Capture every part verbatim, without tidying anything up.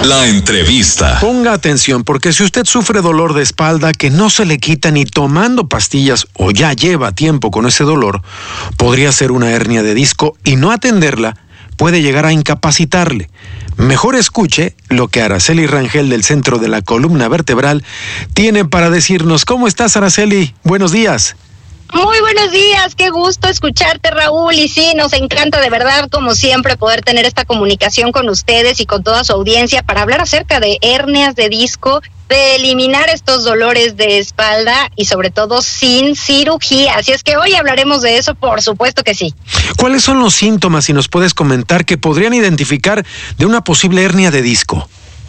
La entrevista. Ponga atención, porque si usted sufre dolor de espalda que no se le quita ni tomando pastillas o ya lleva tiempo con ese dolor, podría ser una hernia de disco y no atenderla puede llegar a incapacitarle. Mejor escuche lo que Araceli Rangel del Centro de la Columna Vertebral tiene para decirnos. ¿Cómo estás, Araceli? Buenos días. Muy buenos días, qué gusto escucharte, Raúl, y sí, nos encanta de verdad, como siempre, poder tener esta comunicación con ustedes y con toda su audiencia para hablar acerca de hernias de disco, de eliminar estos dolores de espalda y sobre todo sin cirugía. Así es que hoy hablaremos de eso, por supuesto que sí. ¿Cuáles son los síntomas, si nos puedes comentar, que podrían identificar de una posible hernia de disco?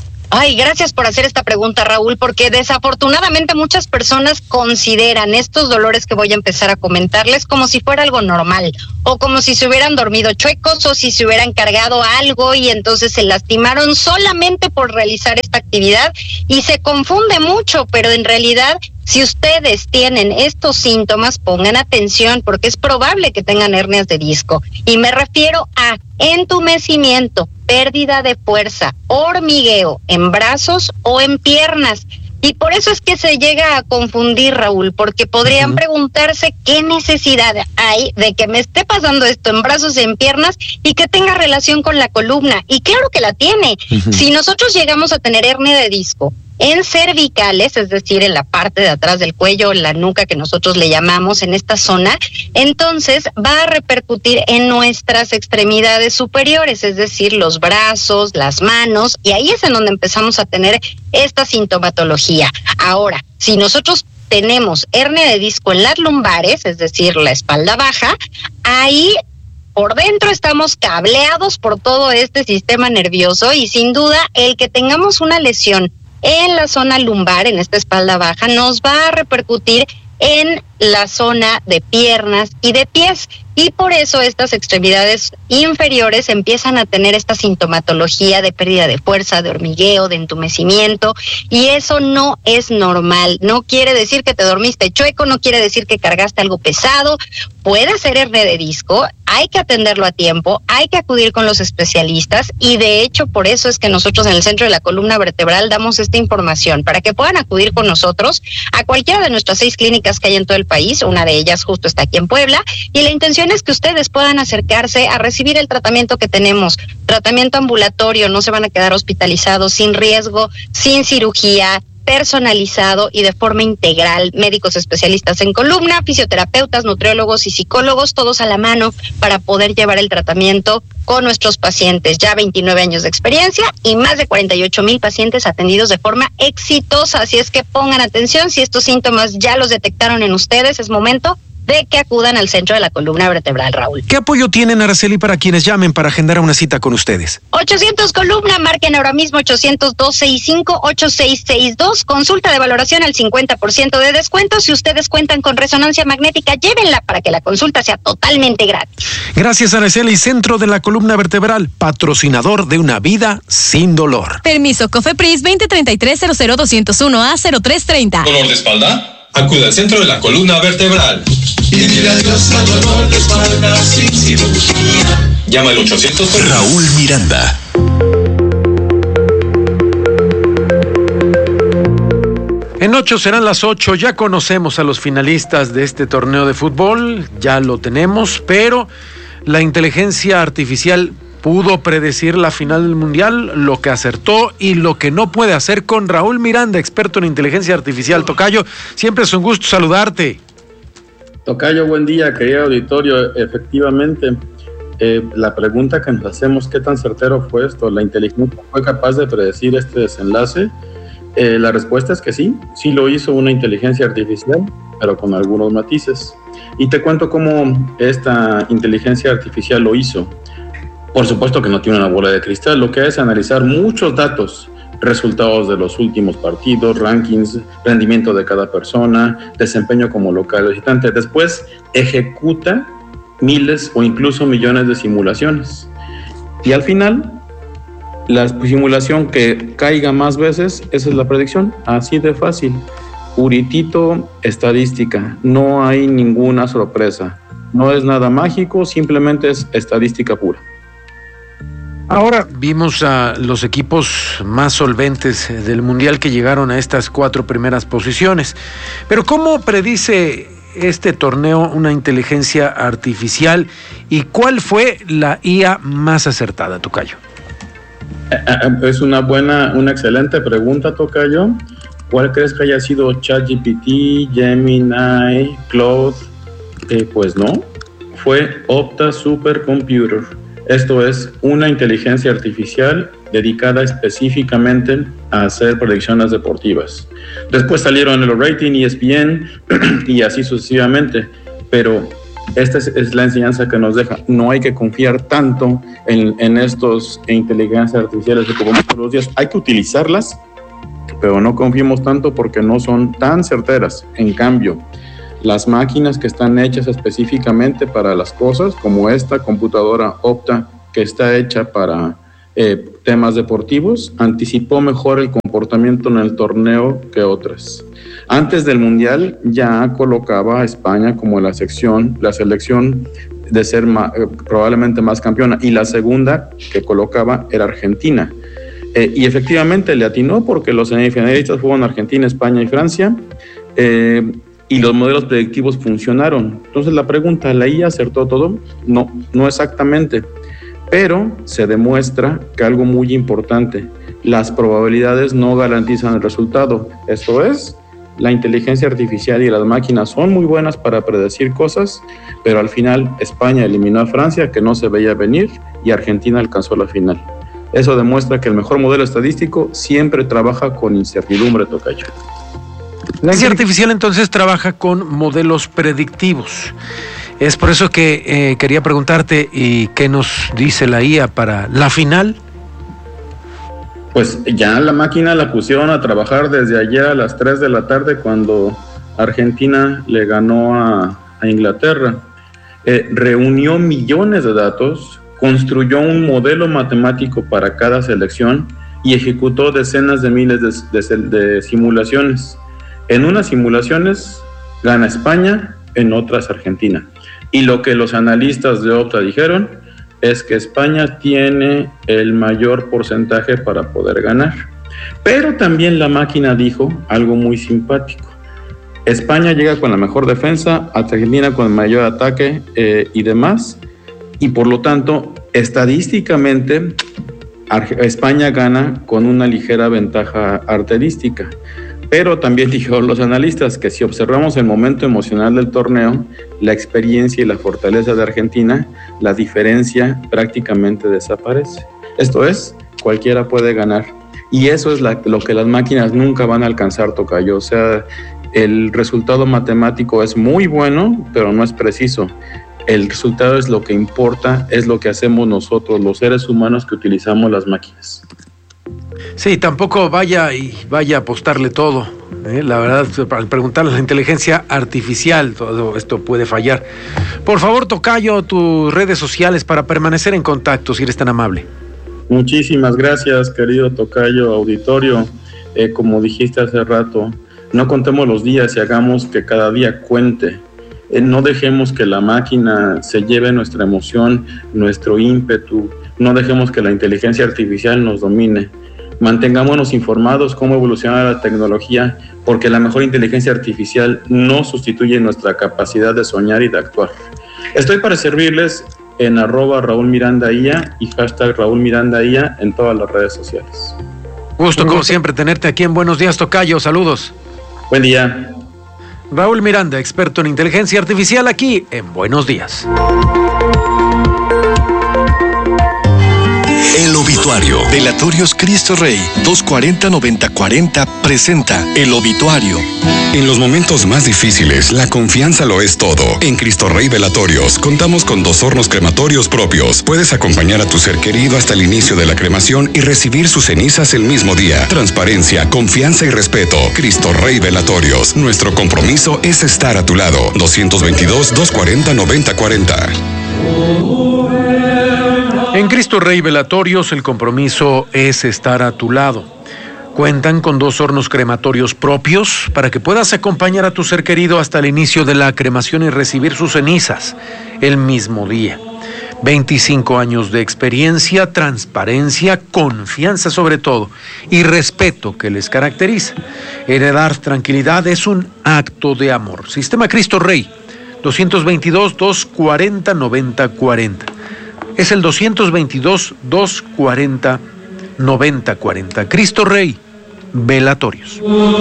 Ay, gracias por hacer esta pregunta, Raúl, porque desafortunadamente muchas personas consideran estos dolores que voy a empezar a comentarles como si fuera algo normal, o como si se hubieran dormido chuecos, o si se hubieran cargado algo y entonces se lastimaron solamente por realizar esta actividad, y se confunde mucho, pero en realidad, si ustedes tienen estos síntomas, pongan atención porque es probable que tengan hernias de disco. Y me refiero a entumecimiento, pérdida de fuerza, hormigueo en brazos o en piernas. Y por eso es que se llega a confundir, Raúl, porque podrían uh-huh. preguntarse qué necesidad hay de que me esté pasando esto en brazos y en piernas y que tenga relación con la columna. Y claro que la tiene. Uh-huh. Si nosotros llegamos a tener hernia de disco en cervicales, es decir, en la parte de atrás del cuello, en la nuca que nosotros le llamamos, en esta zona, entonces va a repercutir en nuestras extremidades superiores, es decir, los brazos, las manos, y ahí es en donde empezamos a tener esta sintomatología. Ahora, si nosotros tenemos hernia de disco en las lumbares, es decir, la espalda baja, ahí por dentro estamos cableados por todo este sistema nervioso y sin duda el que tengamos una lesión en la zona lumbar, en esta espalda baja, nos va a repercutir en la zona de piernas y de pies. Y por eso estas extremidades inferiores empiezan a tener esta sintomatología de pérdida de fuerza, de hormigueo, de entumecimiento, y eso no es normal. No quiere decir que te dormiste chueco, no quiere decir que cargaste algo pesado. Puede ser hernia de disco, hay que atenderlo a tiempo, hay que acudir con los especialistas, y de hecho por eso es que nosotros en el Centro de la Columna Vertebral damos esta información, para que puedan acudir con nosotros a cualquiera de nuestras seis clínicas que hay en todo el país. Una de ellas justo está aquí en Puebla, y la intención es que ustedes puedan acercarse a recibir el tratamiento que tenemos, tratamiento ambulatorio, no se van a quedar hospitalizados, sin riesgo, sin cirugía, personalizado y de forma integral, médicos especialistas en columna, fisioterapeutas, nutriólogos y psicólogos, todos a la mano para poder llevar el tratamiento con nuestros pacientes. Ya veintinueve años de experiencia y más de cuarenta y ocho mil pacientes atendidos de forma exitosa. Así es que pongan atención, si estos síntomas ya los detectaron en ustedes, es momento de que acudan al Centro de la Columna Vertebral, Raúl. ¿Qué apoyo tienen, Araceli, para quienes llamen para agendar una cita con ustedes? ochocientos Columna, marquen ahora mismo ochocientos dos sesenta y cinco, ochenta y seis sesenta y dos, consulta de valoración al cincuenta por ciento de descuento. Si ustedes cuentan con resonancia magnética, llévenla para que la consulta sea totalmente gratis. Gracias, Araceli. Centro de la Columna Vertebral, patrocinador de una vida sin dolor. Permiso COFEPRIS veinte treinta y tres cero cero doscientos uno A cero tres treinta. ¿Dolor de espalda? Acude al Centro de la Columna Vertebral. Y dile adiós al dolor de espalda sin cirugía. Llama al ochocientos. Raúl Miranda. En ocho serán las ocho, ya conocemos a los finalistas de este torneo de fútbol, ya lo tenemos, pero la inteligencia artificial pudo predecir la final del Mundial, lo que acertó y lo que no puede hacer. Con Raúl Miranda, experto en inteligencia artificial. Tocayo, siempre es un gusto saludarte. Tocayo, buen día, querido auditorio. Efectivamente, eh, la pregunta que nos hacemos, ¿qué tan certero fue esto? ¿La inteligencia fue capaz de predecir este desenlace? Eh, la respuesta es que sí, sí lo hizo una inteligencia artificial, pero con algunos matices. Y te cuento cómo esta inteligencia artificial lo hizo. Por supuesto que no tiene una bola de cristal, lo que hace es analizar muchos datos, resultados de los últimos partidos, rankings, rendimiento de cada persona, desempeño como local visitante. Después ejecuta miles o incluso millones de simulaciones. Y al final, la simulación que caiga más veces, esa es la predicción, así de fácil. Puritito estadística, no hay ninguna sorpresa. No es nada mágico, simplemente es estadística pura. Ahora vimos a los equipos más solventes del Mundial que llegaron a estas cuatro primeras posiciones. Pero ¿cómo predice este torneo una inteligencia artificial y cuál fue la I A más acertada, Tocayo? Es una buena, una excelente pregunta, Tocayo. ¿Cuál crees que haya sido ChatGPT, Gemini, Claude? Eh, pues no, fue Opta Supercomputer. Esto es una inteligencia artificial dedicada específicamente a hacer predicciones deportivas. Después salieron en los rating, E S P N y así sucesivamente, pero esta es, es la enseñanza que nos deja. No hay que confiar tanto en, en estos inteligencias artificiales que ocupamos todos los días. Hay que utilizarlas, pero no confiemos tanto porque no son tan certeras. En cambio, las máquinas que están hechas específicamente para las cosas, como esta computadora Opta, que está hecha para eh, temas deportivos, anticipó mejor el comportamiento en el torneo que otras. Antes del Mundial ya colocaba a España como la sección, la selección de ser ma, eh, probablemente más campeona, y la segunda que colocaba era Argentina. Eh, y efectivamente le atinó porque los semifinalistas fueron Argentina, España y Francia. Eh, Y los modelos predictivos funcionaron. Entonces la pregunta, ¿la I A acertó todo? No, no exactamente. Pero se demuestra que algo muy importante, las probabilidades no garantizan el resultado. Esto es, la inteligencia artificial y las máquinas son muy buenas para predecir cosas, pero al final España eliminó a Francia, que no se veía venir, y Argentina alcanzó la final. Eso demuestra que el mejor modelo estadístico siempre trabaja con incertidumbre, Tocayo. La inteligencia artificial entonces trabaja con modelos predictivos. Es por eso que eh, quería preguntarte, ¿y qué nos dice la I A para la final? Pues ya la máquina la pusieron a trabajar desde ayer a las tres de la tarde cuando Argentina le ganó a, a Inglaterra. Eh, reunió millones de datos, construyó un modelo matemático para cada selección y ejecutó decenas de miles de, de, de simulaciones. En unas simulaciones gana España, en otras Argentina. Y lo que los analistas de Opta dijeron es que España tiene el mayor porcentaje para poder ganar. Pero también la máquina dijo algo muy simpático. España llega con la mejor defensa, Argentina con el mayor ataque eh, y demás. Y por lo tanto, estadísticamente, España gana con una ligera ventaja artilística. Pero también dijeron los analistas que si observamos el momento emocional del torneo, la experiencia y la fortaleza de Argentina, la diferencia prácticamente desaparece. Esto es, cualquiera puede ganar. Y eso es la, lo que las máquinas nunca van a alcanzar, Tocayo. O sea, el resultado matemático es muy bueno, pero no es preciso. El resultado es lo que importa, es lo que hacemos nosotros, los seres humanos que utilizamos las máquinas. Sí, tampoco vaya y vaya a apostarle todo. ¿eh? La verdad, al preguntarle a la inteligencia artificial, todo esto puede fallar. Por favor, Tocayo, tus redes sociales para permanecer en contacto, si eres tan amable. Muchísimas gracias, querido Tocayo, auditorio. Eh, como dijiste hace rato, no contemos los días y hagamos que cada día cuente. Eh, no dejemos que la máquina se lleve nuestra emoción, nuestro ímpetu. No dejemos que la inteligencia artificial nos domine. Mantengámonos informados cómo evoluciona la tecnología, porque la mejor inteligencia artificial no sustituye nuestra capacidad de soñar y de actuar. Estoy para servirles en arroba Raúl Miranda I A y hashtag Raúl Miranda I A en todas las redes sociales. Gusto, como siempre, tenerte aquí en Buenos Días, Tocayo. Saludos. Buen día. Raúl Miranda, experto en inteligencia artificial, aquí en Buenos Días. El Obituario. Velatorios Cristo Rey doscientos cuarenta noventa cuarenta presenta El Obituario. En los momentos más difíciles, la confianza lo es todo. En Cristo Rey Velatorios contamos con dos hornos crematorios propios. Puedes acompañar a tu ser querido hasta el inicio de la cremación y recibir sus cenizas el mismo día. Transparencia, confianza y respeto. Cristo Rey Velatorios. Nuestro compromiso es estar a tu lado. doscientos veintidós, doscientos cuarenta, noventa cuarenta. En Cristo Rey Velatorios, el compromiso es estar a tu lado. Cuentan con dos hornos crematorios propios para que puedas acompañar a tu ser querido hasta el inicio de la cremación y recibir sus cenizas el mismo día. veinticinco años de experiencia, transparencia, confianza sobre todo y respeto que les caracteriza. Heredar tranquilidad es un acto de amor. Sistema Cristo Rey, doscientos veintidós, doscientos cuarenta, noventa cuarenta. Es el doscientos veintidós, doscientos cuarenta, noventa cuarenta. Cristo Rey, Velatorios.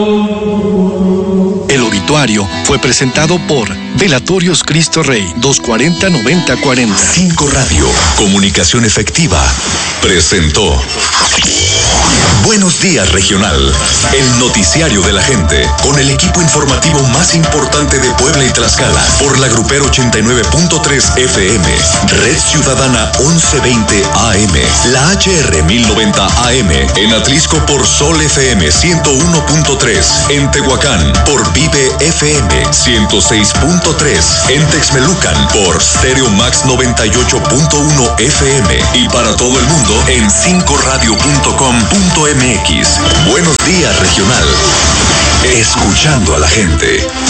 El obituario fue presentado por Velatorios Cristo Rey, doscientos cuarenta, noventa cuarenta. Cinco Radio, comunicación efectiva, presentó Buenos Días Regional, el noticiario de la gente, con el equipo informativo más importante de Puebla y Tlaxcala, por la Grupero ochenta y nueve punto tres F M, Red Ciudadana once veinte A M, la H R mil noventa A M, en Atlisco por Sol F M ciento uno punto tres, en Tehuacán por Vive F M ciento seis punto tres, en Texmelucan por Stereo Max noventa y ocho punto uno F M y para todo el mundo en cinco radio punto com punto m x. Buenos Días Regional. Escuchando a la gente.